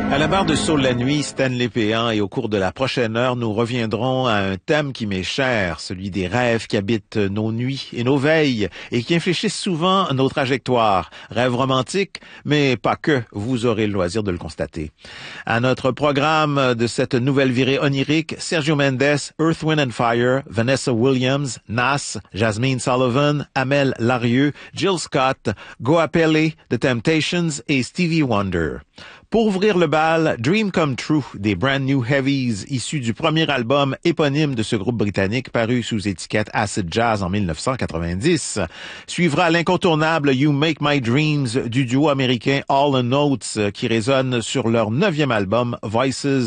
À la barre de Saule la nuit, Stanley Péan, et au cours de la prochaine heure, nous reviendrons à un thème qui m'est cher, celui des rêves qui habitent nos nuits et nos veilles et qui infléchissent souvent nos trajectoires. Rêves romantiques, mais pas que, vous aurez le loisir de le constater. À notre programme de cette nouvelle virée onirique, Sergio Mendes, Earth, Wind and Fire, Vanessa Williams, Nas, Jasmine Sullivan, Amel Larieux, Jill Scott, Goa Pele, The Temptations et Stevie Wonder. Pour ouvrir le bal, Dream Come True des Brand New Heavies, issu du premier album éponyme de ce groupe britannique paru sous étiquette Acid Jazz en 1990. Suivra l'incontournable You Make My Dreams du duo américain All the Notes qui résonne sur leur 9e album Voices